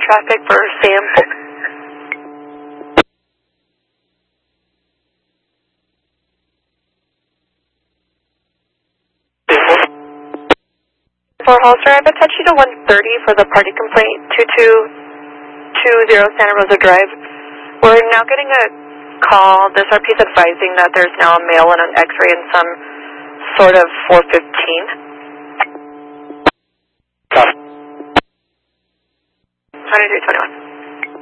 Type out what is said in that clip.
traffic for Sam. For Holster, I've attached you to 130 for the party complaint, 2220 Santa Rosa Drive. We're now getting a call. This RP is advising that there's now a male and an X-ray in some sort of 415. 2321.